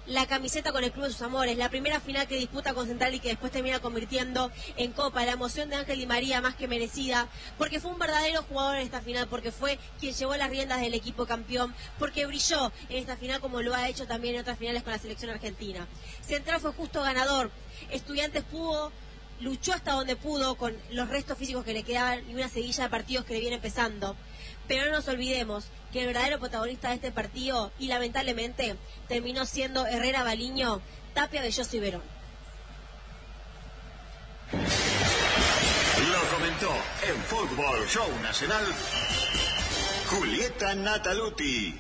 la camiseta con el club de sus amores, la primera final que disputa con Central y que después termina convirtiendo en Copa, la emoción de Ángel Di María más que merecida, porque fue un verdadero jugador en esta final, porque fue quien llevó las riendas del equipo campeón, porque brilló en esta final como lo ha hecho también en otras finales con la selección argentina. Central fue justo ganador, Estudiantes luchó hasta donde pudo con los restos físicos que le quedaban y una seguilla de partidos que le viene empezando. Pero no nos olvidemos que el verdadero protagonista de este partido, y lamentablemente, terminó siendo Herrera Baliño, Tapia, Belloso y Verón. Lo comentó en Fútbol Show Nacional Julieta Nataluti.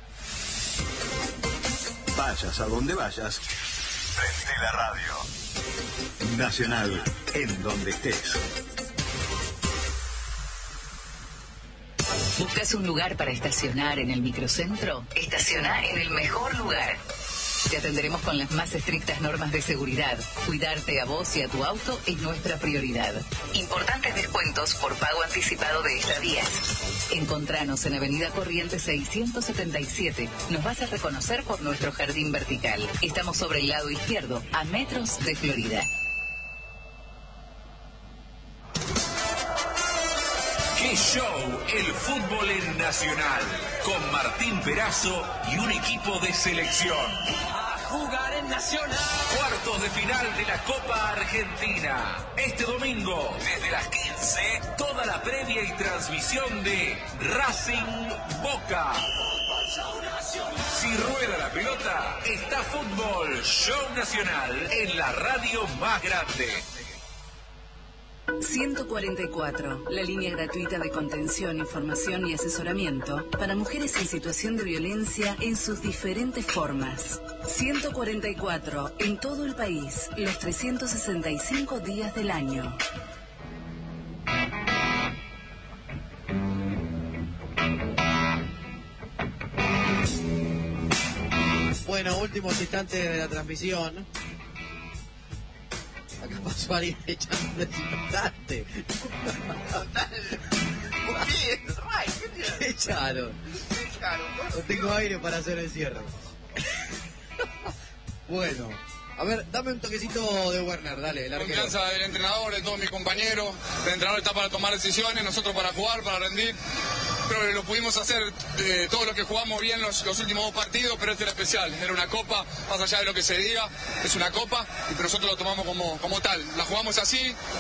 Vayas a donde vayas, prende la radio. Nacional, en donde estés. ¿Buscas un lugar para estacionar en el microcentro? Estaciona en el mejor lugar. Te atenderemos con las más estrictas normas de seguridad. Cuidarte a vos y a tu auto es nuestra prioridad. Importantes descuentos por pago anticipado de estadías. Encontranos en Avenida Corrientes 677. Nos vas a reconocer por nuestro jardín vertical. Estamos sobre el lado izquierdo, a metros de Florida. ¡Qué show! El fútbol en Nacional, con Martín Perazo y un equipo de selección. A jugar en Nacional. Cuartos de final de la Copa Argentina. Este domingo, desde las 15, toda la previa y transmisión de Racing Boca. Si rueda la pelota, está Fútbol Show Nacional en la radio más grande. 144, la línea gratuita de contención, información y asesoramiento para mujeres en situación de violencia en sus diferentes formas. 144, en todo el país, los 365 días del año. Bueno, últimos instantes de la transmisión. Acá pasó alguien echando desinfectante. ¿Qué echaron? No tengo aire para hacer el cierre. Bueno, a ver, dame un toquecito de Werner, dale, el arquero. Confianza del entrenador, de todos mis compañeros. El entrenador está para tomar decisiones, nosotros para jugar, para rendir. Creo que lo pudimos hacer todo lo que jugamos bien los últimos dos partidos, pero este era especial. Era una copa, más allá de lo que se diga, es una copa, y nosotros lo tomamos como tal. La jugamos así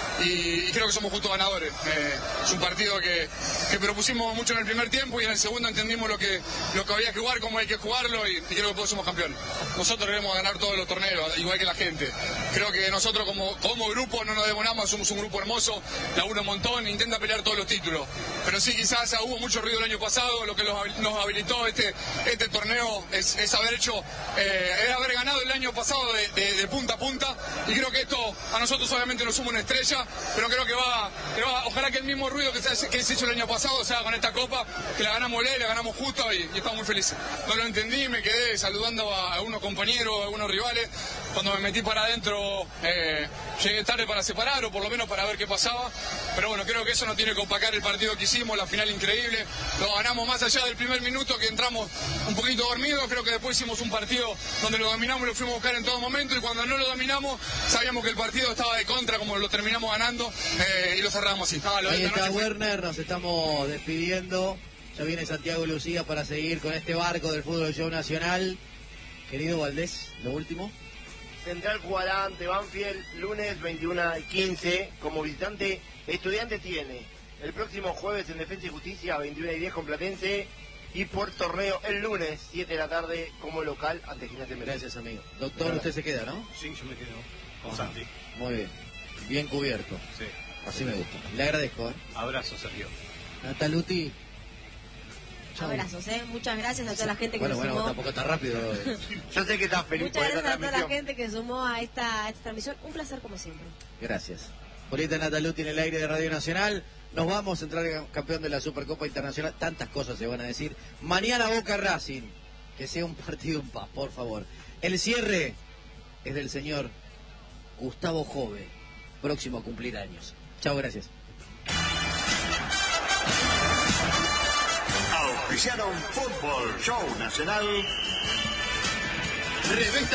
y creo que somos justos ganadores. Es un partido que propusimos mucho en el primer tiempo y en el segundo entendimos lo que había que jugar, cómo hay que jugarlo y creo que todos somos campeones. Nosotros queremos ganar todos los torneos, igual que la gente. Creo que nosotros como grupo no nos demonamos, somos un grupo hermoso, labura un montón e intenta pelear todos los títulos. Pero sí, quizás hubo mucho ruido el año pasado, lo que nos habilitó este torneo es haber ganado el año pasado de punta a punta, y creo que esto a nosotros obviamente nos suma una estrella, pero creo que ojalá que el mismo ruido que se hizo el año pasado se haga con esta copa, que la ganamos ley, la ganamos justo y estamos muy felices. No lo entendí, me quedé saludando a algunos compañeros, a algunos rivales. Cuando me metí para adentro llegué tarde para separar, o por lo menos para ver qué pasaba, pero bueno, creo que eso no tiene que opacar el partido que hicimos, la final increíble. Lo ganamos más allá del primer minuto, que entramos un poquito dormidos. Creo que después hicimos un partido donde lo dominamos y lo fuimos a buscar en todo momento, y cuando no lo dominamos sabíamos que el partido estaba de contra, como lo terminamos ganando, y lo cerramos así. Ahí está Werner, nos estamos despidiendo. Ya viene Santiago Lucía para seguir con este barco del Fútbol Show Nacional. Querido Valdés, lo último. Central jugará ante Banfield lunes 21:15 como visitante. Estudiantes tiene el próximo jueves en Defensa y Justicia 21:10 con Platense, y por torneo el lunes 7 de la tarde como local ante Gimnasia Mercedes. Gracias, amigo. Doctor, usted se queda, ¿no? Sí, yo me quedo con Santi. Muy bien, bien cubierto. Sí. Así me gusta. Le agradezco. Abrazo, Sergio. Nataluti. Abrazos, muchas gracias a toda la gente que Bueno, sumó. tampoco está rápido. Yo sé que estás feliz Muchas por esta gracias a toda la transmisión. gente que sumó a esta transmisión. Un placer como siempre. Gracias. Julieta Nataluti en el aire de Radio Nacional. Nos vamos a entrar campeón de la Supercopa Internacional. Tantas cosas se van a decir. Mañana Boca Racing. Que sea un partido en paz, por favor. El cierre es del señor Gustavo Jove, próximo a cumplir años. Chao, gracias. Auspiciaron Fútbol Show Nacional. Revista